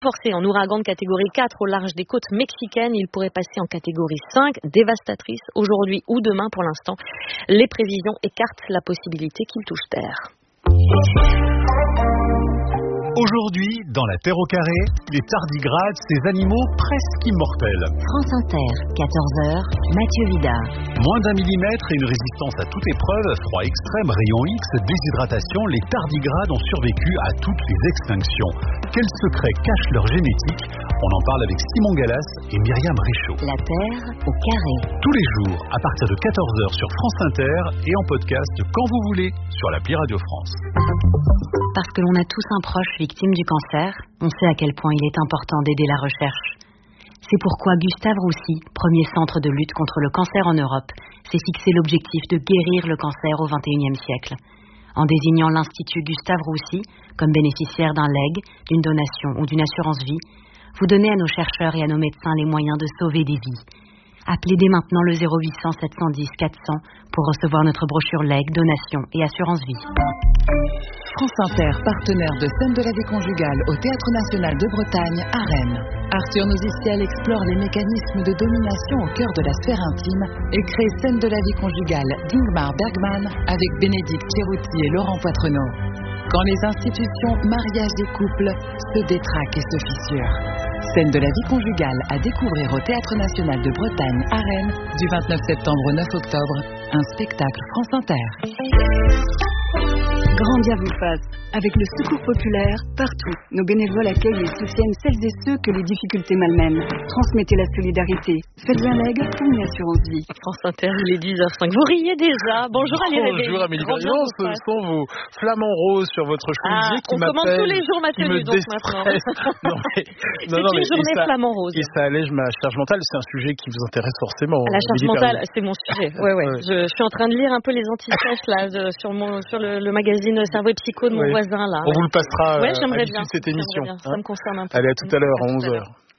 Forcé en ouragan de catégorie 4 au large des côtes mexicaines, il pourrait passer en catégorie 5, dévastatrice aujourd'hui ou demain pour l'instant. Les prévisions écartent la possibilité qu'il touche terre. Aujourd'hui, dans la Terre au carré, les tardigrades, ces animaux presque immortels. France Inter, 14h, Mathieu Vidard. Moins d'1 millimètre et une résistance à toute épreuve, froid extrême, rayon X, déshydratation, les tardigrades ont survécu à toutes les extinctions. Quels secrets cachent leur génétique? On en parle avec Simon Gallas et Myriam Richaud. La Terre au carré. Tous les jours, à partir de 14h sur France Inter et en podcast quand vous voulez sur l'appli Radio France. Parce que l'on a tous un proche victime du cancer, on sait à quel point il est important d'aider la recherche. C'est pourquoi Gustave Roussy, premier centre de lutte contre le cancer en Europe, s'est fixé l'objectif de guérir le cancer au XXIe siècle. En désignant l'Institut Gustave Roussy comme bénéficiaire d'un legs, d'une donation ou d'une assurance vie, vous donnez à nos chercheurs et à nos médecins les moyens de sauver des vies. Appelez dès maintenant le 0800 710 400 pour recevoir notre brochure legs, donation et assurance vie. France Inter, partenaire de Scènes de la vie conjugale au Théâtre National de Bretagne à Rennes. Arthur Noziciel explore les mécanismes de domination au cœur de la sphère intime et crée Scènes de la vie conjugale d'Ingmar Bergman avec Bénédicte Cerutti et Laurent Poitrenaud. Quand les institutions, mariages des couples se détraquent et se fissurent. Scène de la vie conjugale à découvrir au Théâtre National de Bretagne à Rennes du 29 septembre au 9 octobre. Un spectacle France Inter. Grand bien vous fasse. Avec le Secours populaire, partout, nos bénévoles accueillent et soutiennent celles et ceux que les difficultés malmènent. Transmettez la solidarité. Faites un leg ou une assurance vie. France Inter, il est 10h05. Vous riez déjà. Bonjour Amélie. Bonjour Amélie. Non, ce sont vos flamants roses sur votre chemisier qui m'appellent. On commande tous les jours ma tenue donc maintenant. C'est une journée flamant rose. Et ça allège ma charge mentale. C'est un sujet qui vous intéresse forcément. La charge mentale, c'est mon sujet. Ouais. Je suis en train de lire un peu les anti-sèches là sur le magazine Cerveau et Psycho de mon voisin là. On vous le passera j'aimerais bien cette émission. Ça me concerne un peu. Allez, à tout à l'heure, à 11h.